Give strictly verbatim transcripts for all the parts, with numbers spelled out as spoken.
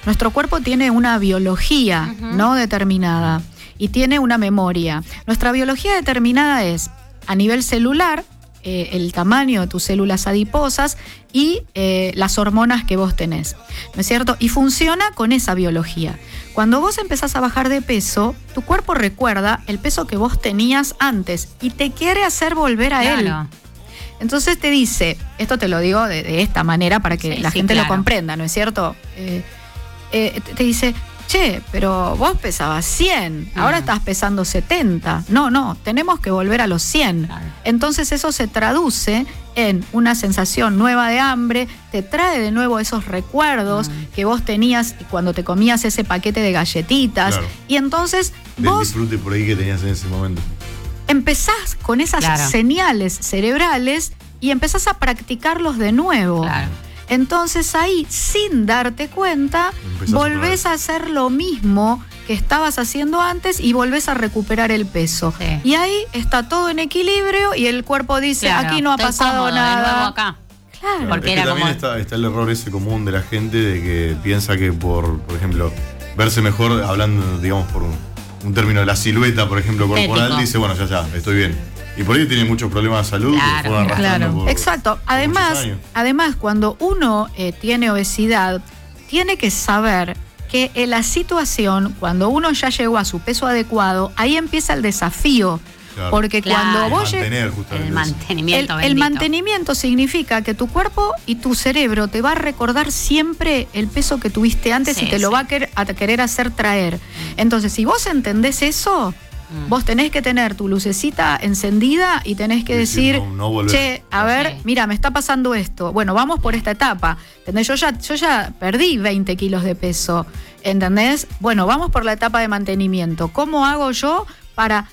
nuestro cuerpo tiene una biología, uh-huh. ¿no? determinada y tiene una memoria. Nuestra biología determinada es, a nivel celular, eh, el tamaño de tus células adiposas y eh, las hormonas que vos tenés, ¿no es cierto? Y funciona con esa biología. Cuando vos empezás a bajar de peso, tu cuerpo recuerda el peso que vos tenías antes y te quiere hacer volver a claro. él. Entonces te dice, esto te lo digo de, de esta manera para que sí, la sí, gente claro. lo comprenda, ¿no es cierto? Eh, eh, te dice, che, pero vos pesabas cien, mm. ahora estás pesando setenta. No, no, tenemos que volver a los cien. Claro. Entonces eso se traduce en una sensación nueva de hambre, te trae de nuevo esos recuerdos mm. que vos tenías cuando te comías ese paquete de galletitas. Claro. Y entonces del vos disfrute por ahí que tenías en ese momento. Empezás con esas claro. señales cerebrales y empezás a practicarlos de nuevo. Claro. Entonces ahí, sin darte cuenta, Empezás volvés a hacer lo mismo que estabas haciendo antes y volvés a recuperar el peso. Sí. Y ahí está todo en equilibrio y el cuerpo dice, claro. aquí no ha Estoy pasado cómodo, nada. de nuevo acá. Claro. Porque es que era también como... está, está el error ese común de la gente de que piensa que por, por ejemplo, verse mejor, hablando, digamos, por un, un término de la silueta, por ejemplo, corporal, Ético. dice, bueno, ya, ya, estoy bien. Y por ahí tiene muchos problemas de salud Claro, que se fueron arrastrando Claro, por, exacto. por Además, muchos años. además, cuando uno eh, tiene obesidad, tiene que saber que en la situación, cuando uno ya llegó a su peso adecuado, ahí empieza el desafío. Claro. Porque Claro. cuando vos mantener El justamente eso. mantenimiento el, el bendito. mantenimiento significa que tu cuerpo y tu cerebro te va a recordar siempre el peso que tuviste antes Sí, y te lo sí. va a querer, a querer hacer traer. Entonces, si vos entendés eso, Mm. vos tenés que tener tu lucecita encendida y tenés que Sí, sí, decir, no- no volver. che, a ver, Sí. mira, me está pasando esto. Bueno, vamos por esta etapa. ¿Entendés? Yo ya, yo ya perdí veinte kilos de peso. ¿Entendés? Bueno, vamos por la etapa de mantenimiento. ¿Cómo hago yo para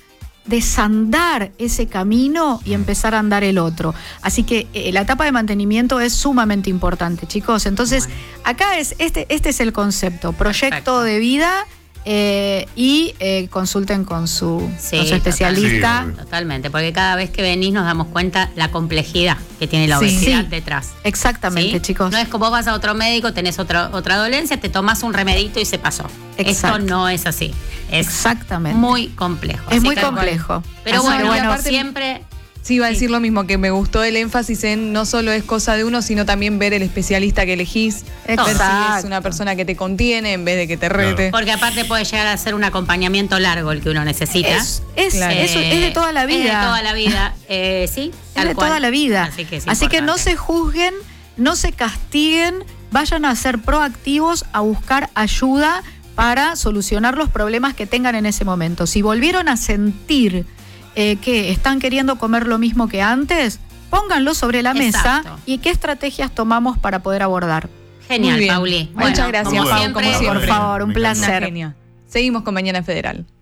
desandar ese camino y empezar a andar el otro? Así que eh, la etapa de mantenimiento es sumamente importante, chicos. Entonces, Bueno. acá es este, este es el concepto, proyecto Perfecto. de vida. Eh, y eh, consulten con su, Sí, con su especialista. totalmente. Sí, totalmente, porque cada vez que venís nos damos cuenta la complejidad que tiene la Sí. obesidad Sí. detrás. Exactamente, ¿Sí? chicos. No es como vas a otro médico, tenés otra, otra dolencia, te tomás un remedito y se pasó. Exacto. Esto no es así. Es Exactamente. muy complejo. Es Así muy que, complejo. Pero Así bueno, que bueno, aparte- siempre... Sí, iba a Sí. decir lo mismo, que me gustó el énfasis en no solo es cosa de uno, sino también ver el especialista que elegís, ver si Exacto. es una persona que te contiene en vez de que te rete. Porque aparte puede llegar a ser un acompañamiento largo el que uno necesita. Es, es, Claro. eso es de toda la vida. Es de toda la vida, eh, sí. Es tal de cual. toda la vida. Así que, es Así que no importante. se juzguen, no se castiguen, vayan a ser proactivos, a buscar ayuda para solucionar los problemas que tengan en ese momento. Si volvieron a sentir eh, que están queriendo comer lo mismo que antes, pónganlo sobre la mesa Exacto. y qué estrategias tomamos para poder abordar. Genial, Muy bien. Pauli. Muchas Bueno, gracias, como Pau, siempre, como siempre. Por favor, un Me encanta. Una placer. genia. Seguimos con Mañana Federal.